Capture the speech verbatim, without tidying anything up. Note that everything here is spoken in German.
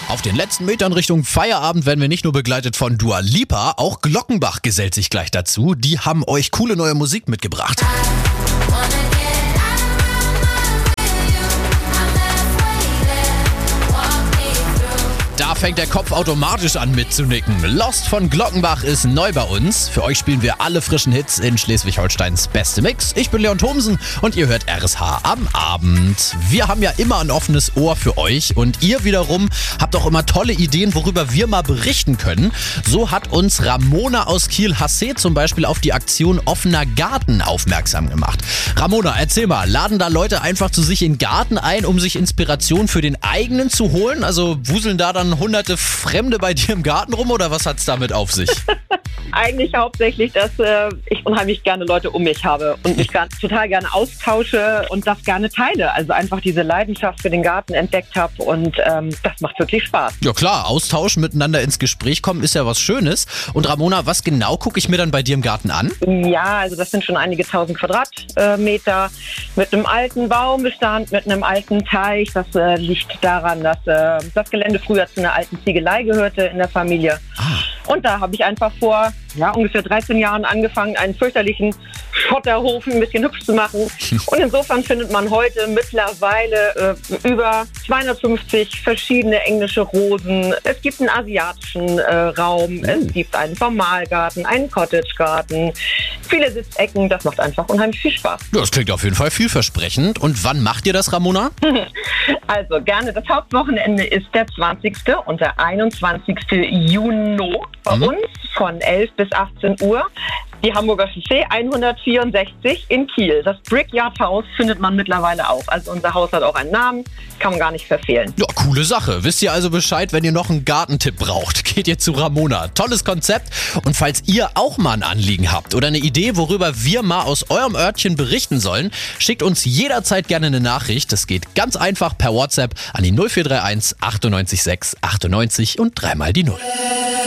Auf den letzten Metern Richtung Feierabend werden wir nicht nur begleitet von Dua Lipa, auch Glockenbach gesellt sich gleich dazu. Die haben euch coole neue Musik mitgebracht. Da fängt der Kopf automatisch an mitzunicken. Lost von Glockenbach ist neu bei uns. Für euch spielen wir alle frischen Hits in Schleswig-Holsteins beste Mix. Ich bin Leon Thomsen und ihr hört R S H am Abend. Wir haben ja immer ein offenes Ohr für euch und ihr wiederum habt auch immer tolle Ideen, worüber wir mal berichten können. So hat uns Ramona aus Kiel-Hassee zum Beispiel auf die Aktion Offener Garten aufmerksam gemacht. Ramona, erzähl mal, laden da Leute einfach zu sich in den Garten ein, um sich Inspiration für den eigenen zu holen? Also wuseln da dann hunderte Fremde bei dir im Garten rum oder was hat's damit auf sich? Eigentlich hauptsächlich, dass äh, ich unheimlich gerne Leute um mich habe und mich gar, total gerne austausche und das gerne teile. Also einfach diese Leidenschaft für den Garten entdeckt habe und ähm, das macht wirklich Spaß. Ja klar, austauschen, miteinander ins Gespräch kommen ist ja was Schönes. Und Ramona, was genau gucke ich mir dann bei dir im Garten an? Ja, also das sind schon einige tausend Quadratmeter mit einem alten Baumbestand, mit einem alten Teich. Das äh, liegt daran, dass äh, das Gelände früher zu einer alten Ziegelei gehörte in der Familie. Ah. Und da habe ich einfach vor ja, ungefähr dreizehn Jahren angefangen, einen fürchterlichen Schotterhofen ein bisschen hübsch zu machen. Und insofern findet man heute mittlerweile äh, über zweihundertfünfzig verschiedene englische Rosen. Es gibt einen asiatischen äh, Raum, es gibt einen Formalgarten, einen Cottagegarten, viele Sitzecken. Das macht einfach unheimlich viel Spaß. Ja, das klingt auf jeden Fall vielversprechend. Und wann macht ihr das, Ramona? Also gerne, das Hauptwochenende ist der zwanzigste und der einundzwanzigste Juni bei Mhm. uns von elf bis achtzehn Uhr. Die Hamburger Chaussee hundertvierundsechzig in Kiel. Das Brickyard Haus findet man mittlerweile auch. Also unser Haus hat auch einen Namen, kann man gar nicht verfehlen. Ja, coole Sache. Wisst ihr also Bescheid, wenn ihr noch einen Gartentipp braucht, geht ihr zu Ramona. Tolles Konzept. Und falls ihr auch mal ein Anliegen habt oder eine Idee, worüber wir mal aus eurem Örtchen berichten sollen, schickt uns jederzeit gerne eine Nachricht. Das geht ganz einfach per WhatsApp an die null vier drei eins achtundneunzig sechs achtundneunzig und dreimal die Null.